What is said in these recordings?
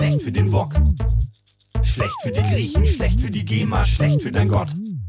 schlecht für den Wok. Schlecht für die Griechen, schlecht für die GEMA, schlecht für dein Gott.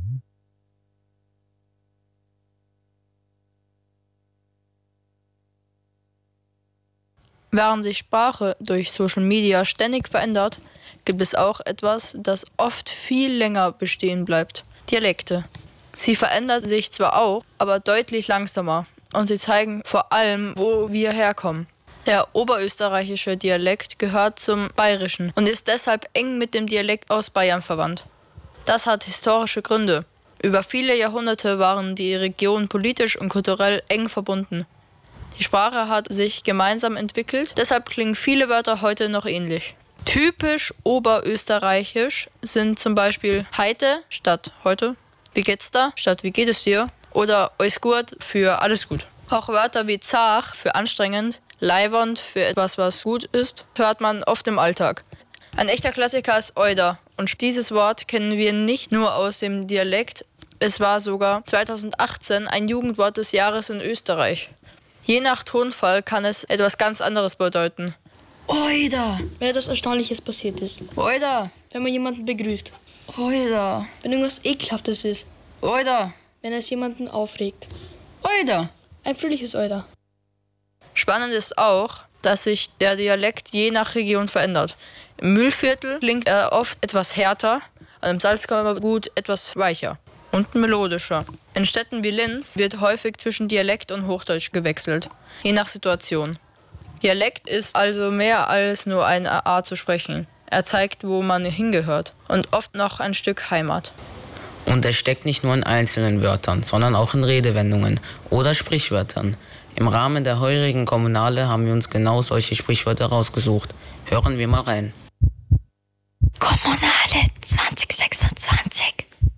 Während sich Sprache durch Social Media ständig verändert, gibt es auch etwas, das oft viel länger bestehen bleibt: Dialekte. Sie verändern sich zwar auch, aber deutlich langsamer, und sie zeigen vor allem, wo wir herkommen. Der oberösterreichische Dialekt gehört zum Bayerischen und ist deshalb eng mit dem Dialekt aus Bayern verwandt. Das hat historische Gründe. Über viele Jahrhunderte waren die Regionen politisch und kulturell eng verbunden. Die Sprache hat sich gemeinsam entwickelt, deshalb klingen viele Wörter heute noch ähnlich. Typisch oberösterreichisch sind zum Beispiel Heite statt heute, wie geht's da statt wie geht es dir oder Alles gut für alles gut. Auch Wörter wie zach für anstrengend, leiwand für etwas, was gut ist, hört man oft im Alltag. Ein echter Klassiker ist Oida, und dieses Wort kennen wir nicht nur aus dem Dialekt, es war sogar 2018 ein Jugendwort des Jahres in Österreich. Je nach Tonfall kann es etwas ganz anderes bedeuten. Oida! Wenn etwas Erstaunliches passiert ist. Oida! Wenn man jemanden begrüßt. Oida! Wenn irgendwas Ekelhaftes ist. Oida! Wenn es jemanden aufregt. Oida! Ein fröhliches Oida. Spannend ist auch, dass sich der Dialekt je nach Region verändert. Im Mühlviertel klingt er oft etwas härter, und im Salzkammergut etwas weicher und melodischer. In Städten wie Linz wird häufig zwischen Dialekt und Hochdeutsch gewechselt, je nach Situation. Dialekt ist also mehr als nur eine Art zu sprechen. Er zeigt, wo man hingehört und oft noch ein Stück Heimat. Und er steckt nicht nur in einzelnen Wörtern, sondern auch in Redewendungen oder Sprichwörtern. Im Rahmen der heurigen Kommunale haben wir uns genau solche Sprichwörter rausgesucht. Hören wir mal rein. Kommunale 2026.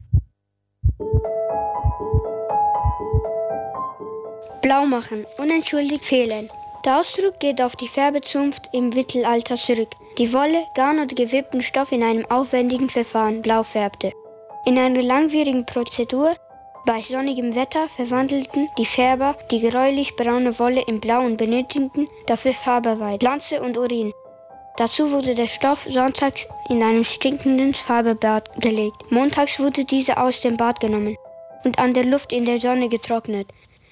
Blau machen, unentschuldigt fehlen. Der Ausdruck geht auf die Färbezunft im Mittelalter zurück, die Wolle, Garn oder gewebten Stoff in einem aufwendigen Verfahren blau färbte. In einer langwierigen Prozedur, bei sonnigem Wetter, verwandelten die Färber die gräulich-braune Wolle in Blau und benötigten dafür Farbeweid, Lanze und Urin. Dazu wurde der Stoff sonntags in einem stinkenden Farbebad gelegt. Montags wurde dieser aus dem Bad genommen und an der Luft in der Sonne getrocknet.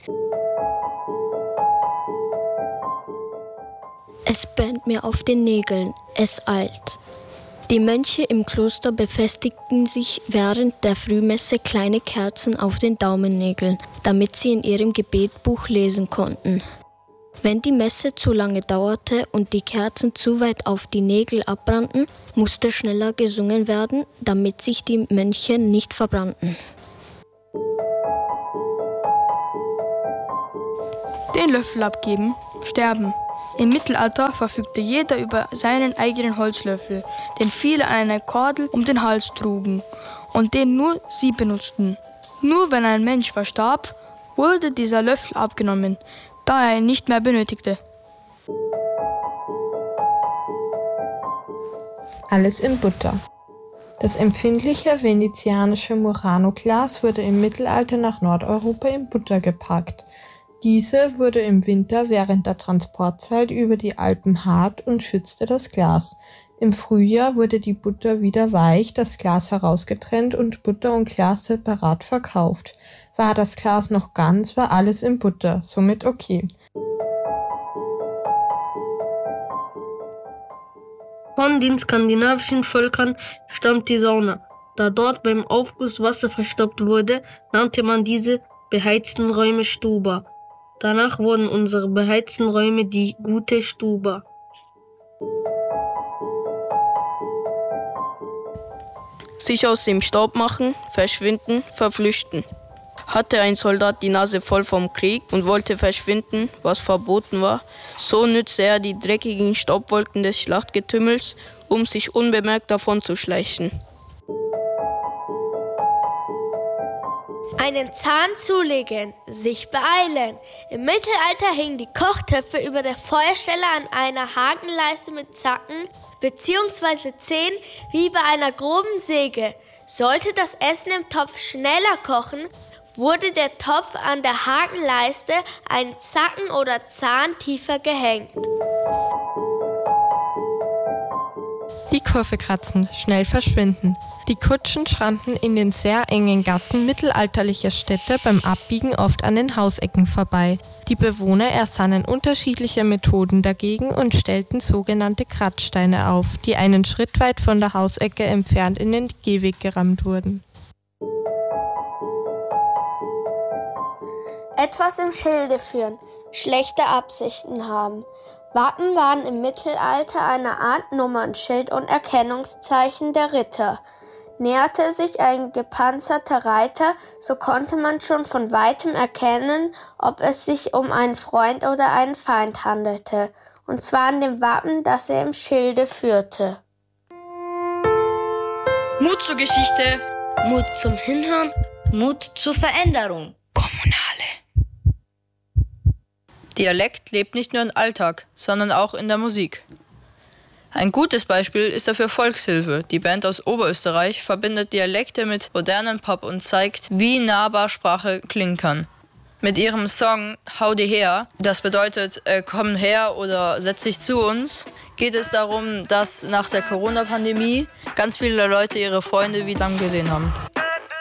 Es brennt mir auf den Nägeln, es eilt. Die Mönche im Kloster befestigten sich während der Frühmesse kleine Kerzen auf den Daumennägeln, damit sie in ihrem Gebetbuch lesen konnten. Wenn die Messe zu lange dauerte und die Kerzen zu weit auf die Nägel abbrannten, musste schneller gesungen werden, damit sich die Mönche nicht verbrannten. Den Löffel abgeben, sterben. Im Mittelalter verfügte jeder über seinen eigenen Holzlöffel, den viele an einer Kordel um den Hals trugen und den nur sie benutzten. Nur wenn ein Mensch verstarb, wurde dieser Löffel abgenommen, da er ihn nicht mehr benötigte. Alles in Butter. Das empfindliche venezianische Murano-Glas wurde im Mittelalter nach Nordeuropa in Butter gepackt. Diese wurde im Winter während der Transportzeit über die Alpen hart und schützte das Glas. Im Frühjahr wurde die Butter wieder weich, das Glas herausgetrennt und Butter und Glas separat verkauft. War das Glas noch ganz, war alles in Butter, somit okay. Von den skandinavischen Völkern stammt die Sauna. Da dort beim Aufguss Wasser verstopft wurde, nannte man diese beheizten Räume Stuba. Danach wurden unsere beheizten Räume die gute Stuba. Sich aus dem Staub machen, verschwinden, verflüchten. Hatte ein Soldat die Nase voll vom Krieg und wollte verschwinden, was verboten war, so nützte er die dreckigen Staubwolken des Schlachtgetümmels, um sich unbemerkt davon zu schleichen. Einen Zahn zulegen, sich beeilen. Im Mittelalter hingen die Kochtöpfe über der Feuerstelle an einer Hakenleiste mit Zacken bzw. Zähnen wie bei einer groben Säge. Sollte das Essen im Topf schneller kochen, wurde der Topf an der Hakenleiste einen Zacken oder Zahn tiefer gehängt. Die Kurve kratzen, schnell verschwinden. Die Kutschen schramten in den sehr engen Gassen mittelalterlicher Städte beim Abbiegen oft an den Hausecken vorbei. Die Bewohner ersannen unterschiedliche Methoden dagegen und stellten sogenannte Kratzsteine auf, die einen Schritt weit von der Hausecke entfernt in den Gehweg gerammt wurden. Etwas im Schilde führen, schlechte Absichten haben. Wappen waren im Mittelalter eine Art Nummernschild und Erkennungszeichen der Ritter. Näherte sich ein gepanzerter Reiter, so konnte man schon von weitem erkennen, ob es sich um einen Freund oder einen Feind handelte, und zwar an dem Wappen, das er im Schilde führte. Mut zur Geschichte, Mut zum Hinhören, Mut zur Veränderung. Kommunale. Dialekt lebt nicht nur im Alltag, sondern auch in der Musik. Ein gutes Beispiel ist dafür Volkshilfe. Die Band aus Oberösterreich verbindet Dialekte mit modernem Pop und zeigt, wie nahbar Sprache klingen kann. Mit ihrem Song Hau die her, das bedeutet komm her oder setz dich zu uns, geht es darum, dass nach der Corona-Pandemie ganz viele Leute ihre Freunde wieder gesehen haben.